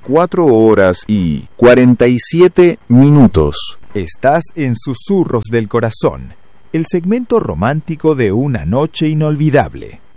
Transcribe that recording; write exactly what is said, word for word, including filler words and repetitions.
cuatro horas y cuarenta y siete minutos. Estás en Susurros del Corazón, el segmento romántico de Una Noche Inolvidable.